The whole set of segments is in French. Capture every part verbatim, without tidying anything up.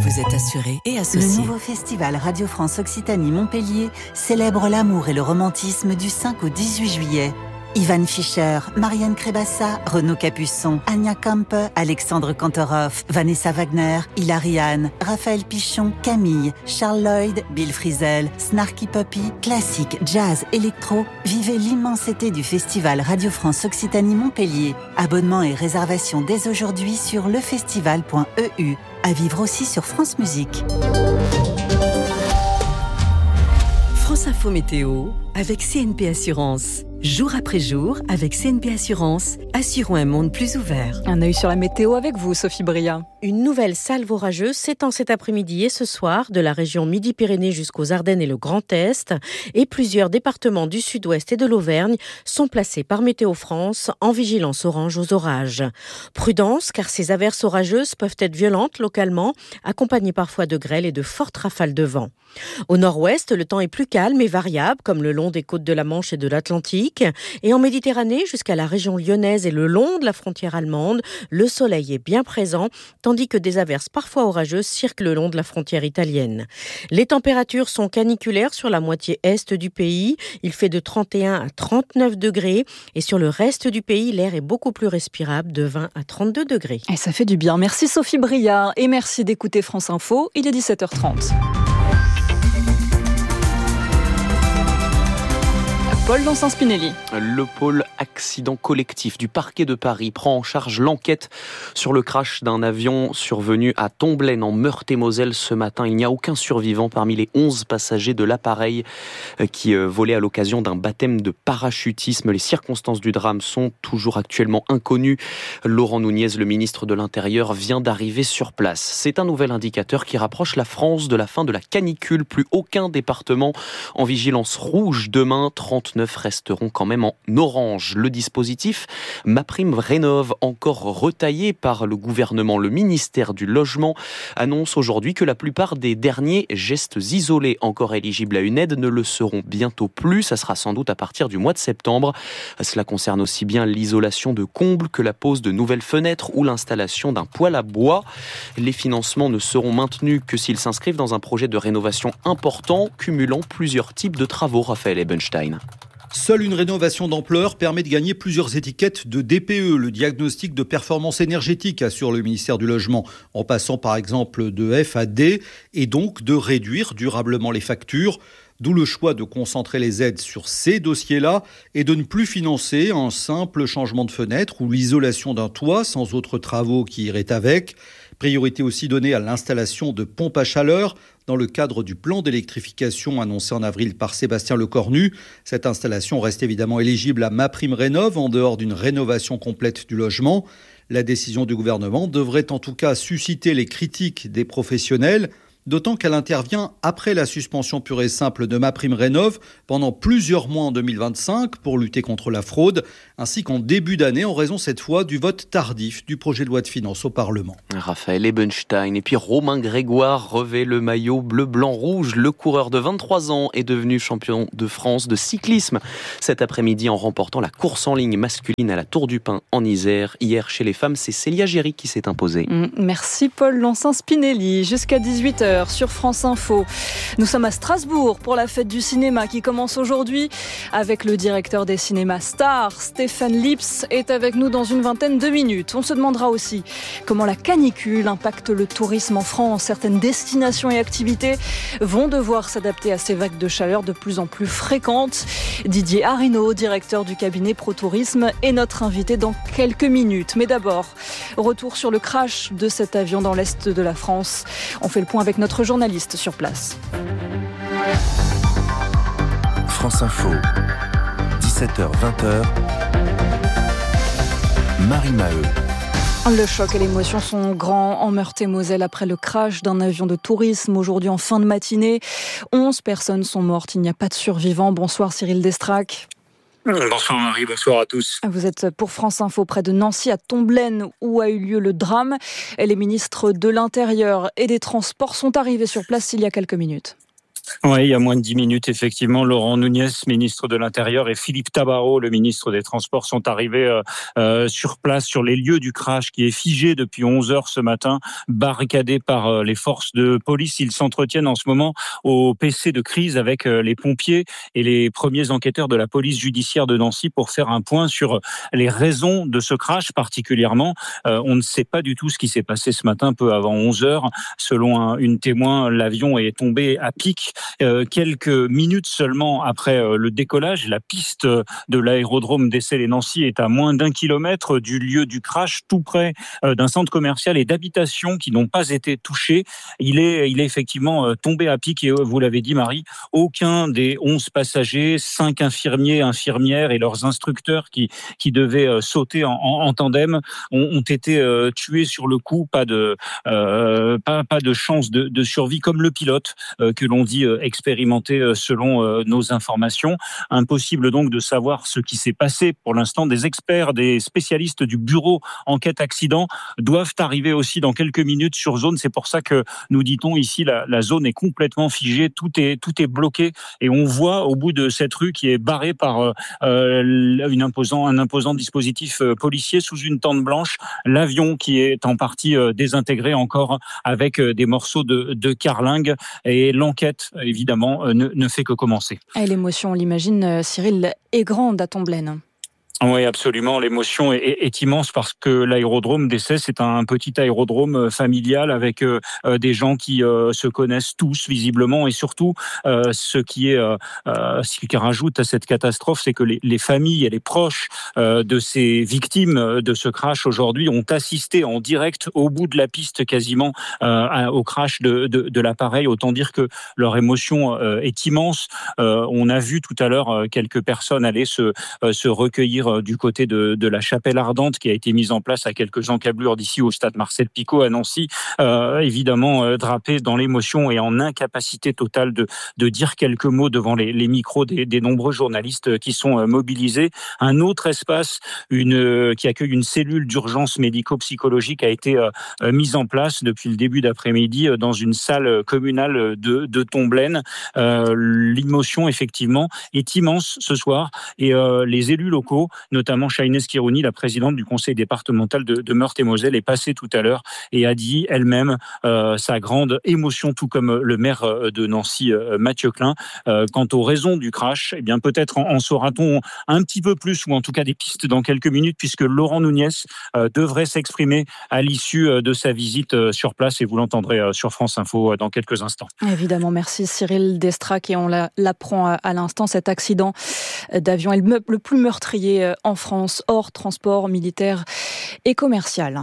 vous êtes assuré et associé. Le nouveau festival Radio France Occitanie Montpellier célèbre l'amour et le romantisme du cinq au dix-huit juillet. Ivan Fischer, Marianne Crébassa, Renaud Capuçon, Anya Kampe, Alexandre Kantorov, Vanessa Wagner, Hilary Hahn, Raphaël Pichon, Camille, Charles Lloyd, Bill Frisell, Snarky Puppy, classique, jazz, électro. Vivez l'immensité du festival Radio France Occitanie Montpellier. Abonnement et réservation dès aujourd'hui sur lefestival point e u. À vivre aussi sur France Musique. France Info Météo avec C N P Assurance. Jour après jour, avec C N P Assurance, assurons un monde plus ouvert. Un œil sur la météo avec vous, Sophie Bria. Une nouvelle salve orageuse s'étend cet après-midi et ce soir de la région Midi-Pyrénées jusqu'aux Ardennes et le Grand Est. Et plusieurs départements du Sud-Ouest et de l'Auvergne sont placés par Météo France en vigilance orange aux orages. Prudence, car ces averses orageuses peuvent être violentes localement, accompagnées parfois de grêle et de fortes rafales de vent. Au nord-ouest, le temps est plus calme et variable, comme le long des côtes de la Manche et de l'Atlantique. Et en Méditerranée, jusqu'à la région lyonnaise et le long de la frontière allemande, le soleil est bien présent, tandis que des averses parfois orageuses circulent le long de la frontière italienne. Les températures sont caniculaires sur la moitié est du pays. Il fait de trente et un à trente-neuf degrés. Et sur le reste du pays, l'air est beaucoup plus respirable, de vingt à trente-deux degrés. Et ça fait du bien. Merci Sophie Bria et merci d'écouter France Info. Il est dix-sept heures trente. Paul Dancin-Spinelli. Le pôle accident collectif du parquet de Paris prend en charge l'enquête sur le crash d'un avion survenu à Tomblaine en Meurthe-et-Moselle ce matin. Il n'y a aucun survivant parmi les onze passagers de l'appareil qui volait à l'occasion d'un baptême de parachutisme. Les circonstances du drame sont toujours actuellement inconnues. Laurent Nunez, le ministre de l'Intérieur, vient d'arriver sur place. C'est un nouvel indicateur qui rapproche la France de la fin de la canicule. Plus aucun département en vigilance rouge. Demain, trente-neuf resteront quand même en orange. Le dispositif MaPrimeRénov', encore retaillé par le gouvernement, le ministère du Logement, annonce aujourd'hui que la plupart des derniers gestes isolés encore éligibles à une aide ne le seront bientôt plus. Ça sera sans doute à partir du mois de septembre. Cela concerne aussi bien l'isolation de combles que la pose de nouvelles fenêtres ou l'installation d'un poêle à bois. Les financements ne seront maintenus que s'ils s'inscrivent dans un projet de rénovation important, cumulant plusieurs types de travaux. Raphaël Ebenstein. Seule une rénovation d'ampleur permet de gagner plusieurs étiquettes de D P E, le diagnostic de performance énergétique, assure le ministère du Logement, en passant par exemple de F à D, et donc de réduire durablement les factures. D'où le choix de concentrer les aides sur ces dossiers-là et de ne plus financer un simple changement de fenêtre ou l'isolation d'un toit sans autres travaux qui iraient avec. Priorité aussi donnée à l'installation de pompes à chaleur dans le cadre du plan d'électrification annoncé en avril par Sébastien Lecornu. Cette installation reste évidemment éligible à MaPrimeRénov' en dehors d'une rénovation complète du logement. La décision du gouvernement devrait en tout cas susciter les critiques des professionnels, d'autant qu'elle intervient après la suspension pure et simple de MaPrimeRénov' pendant plusieurs mois en deux mille vingt-cinq pour lutter contre la fraude, ainsi qu'en début d'année en raison cette fois du vote tardif du projet de loi de finances au Parlement. Raphaël Ebenstein et puis Romain Grégoire revêt le maillot bleu-blanc-rouge. Le coureur de vingt-trois ans est devenu champion de France de cyclisme cet après-midi en remportant la course en ligne masculine à la Tour du Pin en Isère. Hier, chez les femmes, c'est Célia Géry qui s'est imposée. Merci Paul Dancin-Spinelli. Jusqu'à dix-huit heures sur France Info. Nous sommes à Strasbourg pour la fête du cinéma qui commence aujourd'hui avec le directeur des cinémas Star, Stéphane Lips, est avec nous dans une vingtaine de minutes. On se demandera aussi comment la canicule impacte le tourisme en France. Certaines destinations et activités vont devoir s'adapter à ces vagues de chaleur de plus en plus fréquentes. Didier Arinaud, directeur du cabinet ProTourisme, est notre invité dans quelques minutes. Mais d'abord, retour sur le crash de cet avion dans l'est de la France. On fait le point avec notre journaliste sur place. France Info, dix-sept heures vingt. Marie Maheu. Le choc et l'émotion sont grands en Meurthe-et-Moselle après le crash d'un avion de tourisme aujourd'hui en fin de matinée. onze personnes sont mortes, il n'y a pas de survivants. Bonsoir Cyril Destrac. Bonsoir Marie, bonsoir à tous. Vous êtes pour France Info près de Nancy à Tomblaine où a eu lieu le drame. Les ministres de l'Intérieur et des Transports sont arrivés sur place il y a quelques minutes. Oui, il y a moins de dix minutes, effectivement, Laurent Nunez, ministre de l'Intérieur, et Philippe Tabarot, le ministre des Transports, sont arrivés euh, euh, sur place, sur les lieux du crash, qui est figé depuis onze heures ce matin, barricadé par euh, les forces de police. Ils s'entretiennent en ce moment au P C de crise avec euh, les pompiers et les premiers enquêteurs de la police judiciaire de Nancy pour faire un point sur les raisons de ce crash particulièrement. Euh, on ne sait pas du tout ce qui s'est passé ce matin, peu avant onze heures. Selon un, une témoin, l'avion est tombé à pic. Euh, quelques minutes seulement après euh, le décollage, la piste de l'aérodrome d'Essel-et-Nancy est à moins d'un kilomètre du lieu du crash, tout près euh, d'un centre commercial et d'habitations qui n'ont pas été touchées. Il est, il est effectivement euh, tombé à pic et euh, vous l'avez dit Marie, aucun des onze passagers, cinq infirmiers, infirmières et leurs instructeurs qui, qui devaient euh, sauter en, en, en tandem ont, ont été euh, tués sur le coup. Pas de, euh, pas, pas de chance de, de survie comme le pilote euh, que l'on dit expérimenté selon nos informations. Impossible donc de savoir ce qui s'est passé. Pour l'instant, des experts, des spécialistes du bureau enquête accident doivent arriver aussi dans quelques minutes sur zone. C'est pour ça que nous dit-on ici, la, la zone est complètement figée, tout est, tout est bloqué et on voit au bout de cette rue qui est barrée par euh, une imposant, un imposant dispositif policier sous une tente blanche, l'avion qui est en partie désintégré encore avec des morceaux de, de carlingue et l'enquête évidemment, ne, ne fait que commencer. Et l'émotion, on l'imagine, Cyril, est grande à Tomblaine. Oui, absolument. L'émotion est, est immense parce que l'aérodrome d'Essey, c'est un petit aérodrome familial avec euh, des gens qui euh, se connaissent tous visiblement et surtout euh, ce qui est euh, ce qui rajoute à cette catastrophe, c'est que les, les familles et les proches euh, de ces victimes de ce crash aujourd'hui ont assisté en direct au bout de la piste quasiment euh, au crash de, de, de l'appareil. Autant dire que leur émotion euh, est immense. Euh, on a vu tout à l'heure quelques personnes aller se, euh, se recueillir du côté de, de la chapelle ardente qui a été mise en place à quelques encablures d'ici au stade Marcel Picot à Nancy, euh, évidemment euh, drapé dans l'émotion et en incapacité totale de, de dire quelques mots devant les, les micros des, des nombreux journalistes qui sont euh, mobilisés. Un autre espace une, euh, qui accueille une cellule d'urgence médico-psychologique a été euh, mise en place depuis le début d'après-midi euh, dans une salle communale de, de Tomblaine. Euh, l'émotion effectivement est immense ce soir et euh, les élus locaux, notamment Shainez Kirouni, la présidente du conseil départemental de, de Meurthe-et-Moselle, est passée tout à l'heure et a dit elle-même euh, sa grande émotion, tout comme le maire de Nancy, euh, Mathieu Klein. Euh, quant aux raisons du crash, eh bien peut-être en, en saura-t-on un petit peu plus, ou en tout cas des pistes dans quelques minutes, puisque Laurent Nunez euh, devrait s'exprimer à l'issue euh, de sa visite euh, sur place, et vous l'entendrez euh, sur France Info euh, dans quelques instants. Évidemment, merci Cyril Destrac, et on la, l'apprend à, à l'instant, cet accident d'avion est le, le plus meurtrier en France, hors transport militaire et commercial.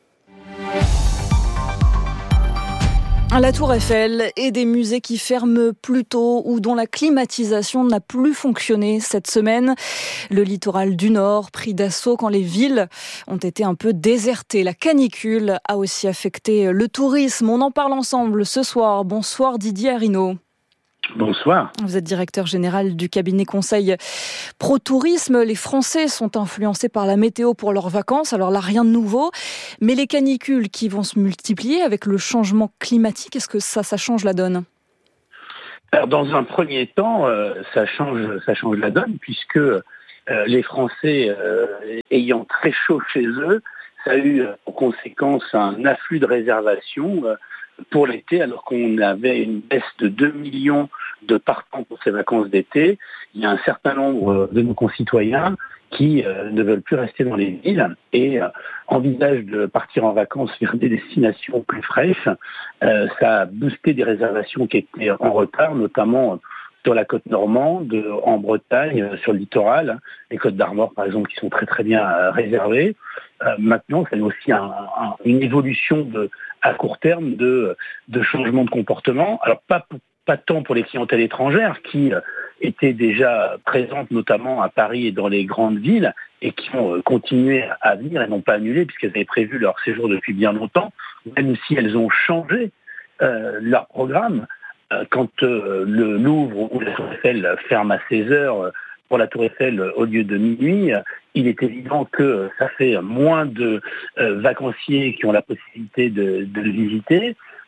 La Tour Eiffel et des musées qui ferment plus tôt ou dont la climatisation n'a plus fonctionné cette semaine. Le littoral du Nord pris d'assaut quand les villes ont été un peu désertées. La canicule a aussi affecté le tourisme. On en parle ensemble ce soir. Bonsoir Didier Arinaud. Bonsoir. Vous êtes directeur général du cabinet conseil Pro-Tourisme. Les Français sont influencés par la météo pour leurs vacances. Alors là, rien de nouveau. Mais les canicules qui vont se multiplier avec le changement climatique, est-ce que ça, ça change la donne ? Alors, dans un premier temps, euh, ça change, ça change la donne puisque euh, les Français euh, ayant très chaud chez eux, ça a eu en conséquence un afflux de réservations euh, pour l'été, alors qu'on avait une baisse de deux millions de partants pour ces vacances d'été. Il y a un certain nombre de nos concitoyens qui euh, ne veulent plus rester dans les villes et euh, envisagent de partir en vacances vers des destinations plus fraîches. Euh, ça a boosté des réservations qui étaient en retard, notamment sur la côte normande, en Bretagne, sur le littoral, les côtes d'Armor par exemple qui sont très très bien euh, réservées. Euh, maintenant, c'est aussi un, un, une évolution de, à court terme de, de changement de comportement. Alors pas, pas tant pour les clientèles étrangères qui euh, étaient déjà présentes notamment à Paris et dans les grandes villes et qui ont euh, continué à venir et n'ont pas annulé puisqu'elles avaient prévu leur séjour depuis bien longtemps, même si elles ont changé euh, leur programme. Euh, quand euh, le Louvre ou la Tour Eiffel ferme à seize heures pour la Tour Eiffel au lieu de minuit, il est évident que ça fait moins de euh, vacanciers qui ont la possibilité de, de le visiter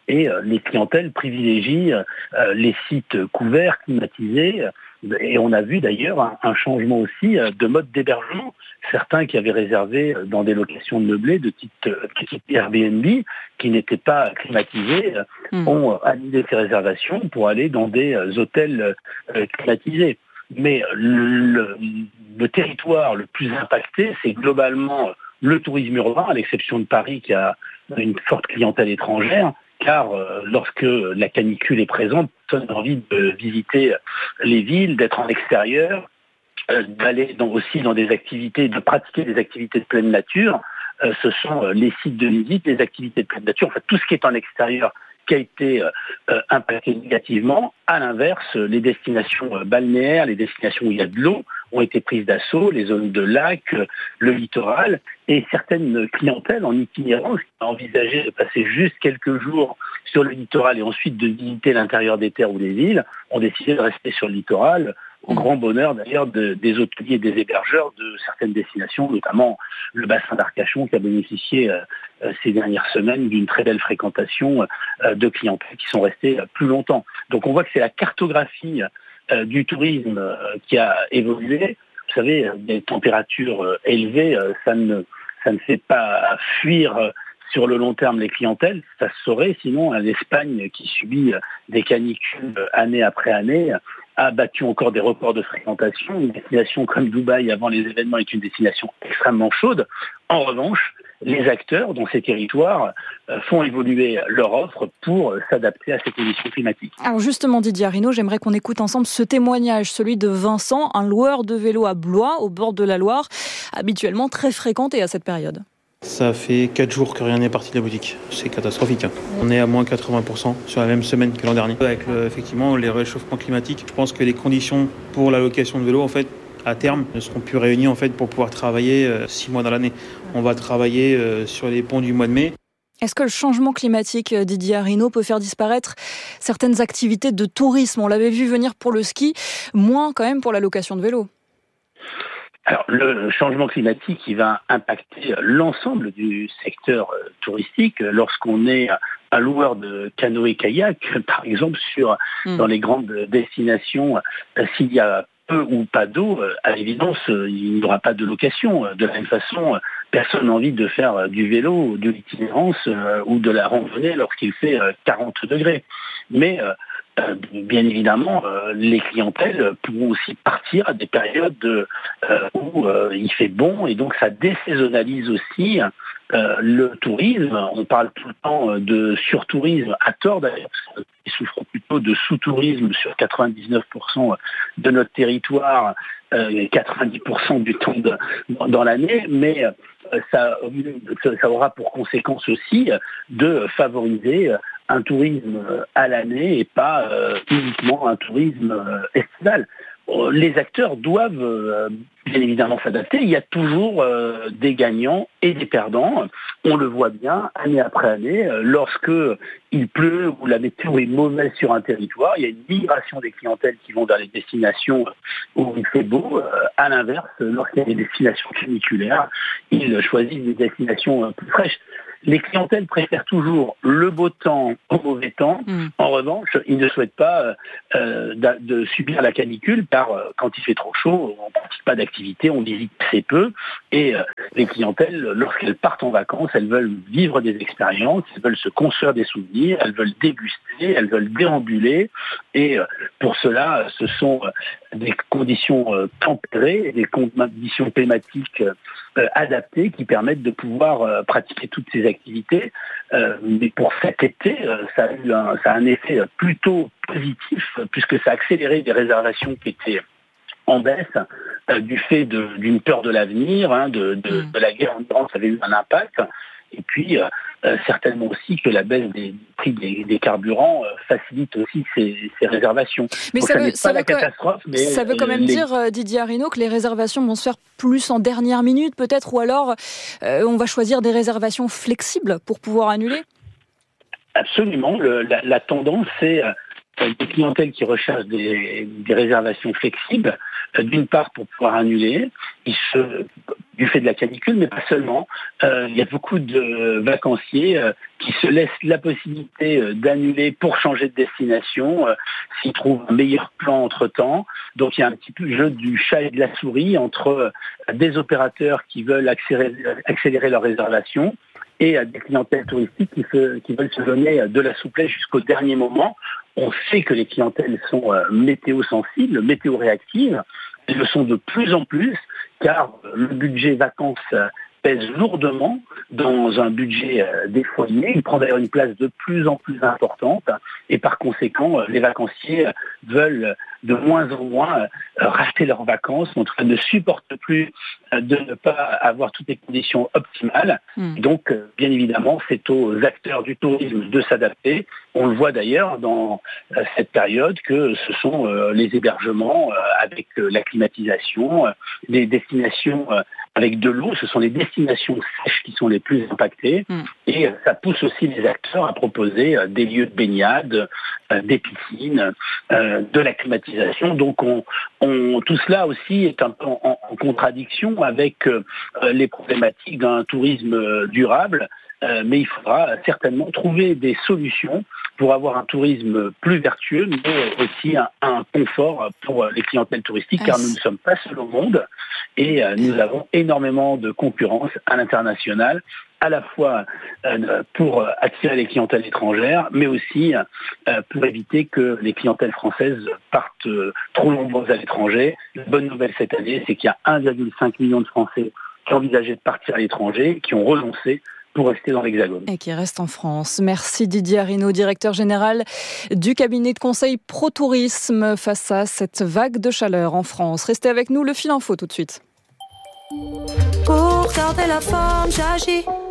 et euh, les clientèles privilégient euh, les sites couverts, climatisés. Et on a vu d'ailleurs un, un changement aussi de mode d'hébergement. Certains qui avaient réservé dans des locations meublées de type, de type Airbnb, qui n'étaient pas climatisés, mmh. ont annulé ces réservations pour aller dans des hôtels climatisés. Mais le, le territoire le plus impacté, c'est globalement le tourisme urbain, à l'exception de Paris qui a une forte clientèle étrangère. Car euh, lorsque la canicule est présente, personne n'a envie de visiter les villes, d'être en extérieur, euh, d'aller dans, aussi dans des activités, de pratiquer des activités de pleine nature. Euh, ce sont euh, les sites de visite, les activités de pleine nature, enfin tout ce qui est en extérieur qui a été euh, impacté négativement. À l'inverse, les destinations euh, balnéaires, les destinations où il y a de l'eau, ont été prises d'assaut, les zones de lac, euh, le littoral, et certaines clientèles en itinérance qui ont envisagé de passer juste quelques jours sur le littoral et ensuite de visiter l'intérieur des terres ou des îles, ont décidé de rester sur le littoral, au grand bonheur d'ailleurs de, des hôteliers et des hébergeurs de certaines destinations, notamment le bassin d'Arcachon qui a bénéficié euh, ces dernières semaines d'une très belle fréquentation euh, de clientèles qui sont restées euh, plus longtemps. Donc on voit que c'est la cartographie euh, du tourisme euh, qui a évolué. Vous savez, des températures euh, élevées, euh, ça ne ça ne fait pas fuir euh, sur le long terme les clientèles, ça se saurait, sinon l'Espagne qui subit des canicules année après année a battu encore des records de fréquentation. Une destination comme Dubaï avant les événements est une destination extrêmement chaude. En revanche, les acteurs dans ces territoires font évoluer leur offre pour s'adapter à ces conditions climatiques. Alors justement Didier Arinault, j'aimerais qu'on écoute ensemble ce témoignage, celui de Vincent, un loueur de vélo à Blois, au bord de la Loire, habituellement très fréquenté à cette période. Ça fait quatre jours que rien n'est parti de la boutique. C'est catastrophique. Hein. On est à moins quatre-vingts pour cent sur la même semaine que l'an dernier. Avec le, effectivement les réchauffements climatiques, je pense que les conditions pour la location de vélo, en fait, à terme, ne seront plus réunies en fait, pour pouvoir travailler euh, six mois dans l'année. On va travailler euh, sur les ponts du mois de mai. Est-ce que le changement climatique, Didier Arinault, peut faire disparaître certaines activités de tourisme ? On l'avait vu venir pour le ski, moins quand même pour la location de vélo. Alors, le changement climatique, il va impacter l'ensemble du secteur touristique. Lorsqu'on est un loueur de canoë-kayak, par exemple, sur, mmh. dans les grandes destinations, s'il y a peu ou pas d'eau, à l'évidence, il n'y aura pas de location. De la même façon, personne n'a envie de faire du vélo, de l'itinérance ou de la randonnée lorsqu'il fait quarante degrés. Mais Euh, bien évidemment, euh, les clientèles pourront aussi partir à des périodes euh, où euh, il fait bon et donc ça désaisonnalise aussi euh, le tourisme. On parle tout le temps de surtourisme, à tort d'ailleurs, parce qu'il souffre plutôt de sous-tourisme sur quatre-vingt-dix-neuf pour cent de notre territoire, euh, quatre-vingt-dix pour cent du temps de, dans, dans l'année, mais euh, ça, ça aura pour conséquence aussi de favoriser un tourisme à l'année et pas euh, uniquement un tourisme euh, estival. Les acteurs doivent euh, bien évidemment s'adapter. Il y a toujours euh, des gagnants et des perdants. On le voit bien année après année. Euh, lorsque il pleut ou la météo est mauvaise sur un territoire, il y a une migration des clientèles qui vont vers les destinations où il fait beau. Euh, à l'inverse, lorsqu'il y a des destinations caniculaires, ils choisissent des destinations euh, plus fraîches. Les clientèles préfèrent toujours le beau temps au mauvais temps. Mmh. En revanche, ils ne souhaitent pas euh, de, de subir la canicule car euh, quand il fait trop chaud, on ne pratique pas d'activité, on visite assez peu. Et euh, les clientèles, lorsqu'elles partent en vacances, elles veulent vivre des expériences, elles veulent se construire des souvenirs, elles veulent déguster, elles veulent déambuler. Et euh, pour cela, ce sont euh, des conditions euh, tempérées, des conditions climatiques euh, adaptées qui permettent de pouvoir euh, pratiquer toutes ces activités. Euh, mais pour cet été, euh, ça a eu un, ça a un effet plutôt positif puisque ça a accéléré des réservations qui étaient en baisse euh, du fait de, d'une peur de l'avenir, hein, de, de, de la guerre en Iran, ça avait eu un impact. Et puis, euh, euh, certainement aussi que la baisse des prix des, des carburants euh, facilite aussi ces, ces réservations. Mais donc, ça, ça veut, n'est ça pas la veut quand catastrophe. Même, mais ça veut quand même les... dire, euh, Didier Arinault, que les réservations vont se faire plus en dernière minute, peut-être, ou alors euh, on va choisir des réservations flexibles pour pouvoir annuler ? Absolument. Le, la, la tendance, c'est euh, des clientèles qui recherchent des, des réservations flexibles, euh, d'une part pour pouvoir annuler. Ils se, du fait de la canicule, mais pas seulement. Euh, il y a beaucoup de vacanciers euh, qui se laissent la possibilité euh, d'annuler pour changer de destination euh, s'ils trouvent un meilleur plan entre-temps. Donc il y a un petit peu le jeu du chat et de la souris entre euh, des opérateurs qui veulent accélérer, accélérer leur réservation et à des clientèles touristiques qui, se, qui veulent se donner de la souplesse jusqu'au dernier moment. On sait que les clientèles sont euh, météo-sensibles, météo-réactives. Elles le sont de plus en plus, car le budget vacances pèse lourdement dans un budget des foyers. Il prend d'ailleurs une place de plus en plus importante et par conséquent, les vacanciers veulent de moins en moins racheter leurs vacances, en tout cas ne supportent plus de ne pas avoir toutes les conditions optimales. Mmh. Donc, bien évidemment, c'est aux acteurs du tourisme de s'adapter. On le voit d'ailleurs dans cette période que ce sont les hébergements avec la climatisation, les destinations avec de l'eau, ce sont les destinations sèches qui sont les plus impactées. Mmh. Et ça pousse aussi les acteurs à proposer des lieux de baignade, des piscines, de la climatisation. Donc on, on, tout cela aussi est un peu en, en contradiction avec euh, les problématiques d'un tourisme durable. Euh, mais il faudra certainement trouver des solutions pour avoir un tourisme plus vertueux, mais aussi un, un confort pour les clientèles touristiques, car nous ne sommes pas seuls au monde et euh, nous avons énormément de concurrence à l'international, à la fois euh, pour attirer les clientèles étrangères, mais aussi euh, pour éviter que les clientèles françaises partent euh, trop nombreuses à l'étranger. La bonne nouvelle cette année, c'est qu'il y a un virgule cinq million de Français qui envisageaient de partir à l'étranger, qui ont renoncé pour rester dans l'Hexagone. Et qui reste en France. Merci Didier Arinaud, directeur général du cabinet de conseil ProTourisme face à cette vague de chaleur en France. Restez avec nous, le fil info tout de suite. Pour garder la forme, j'agis.